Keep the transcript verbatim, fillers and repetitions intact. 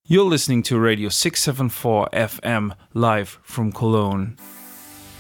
You're listening to Radio six seventy-four F M live from Cologne.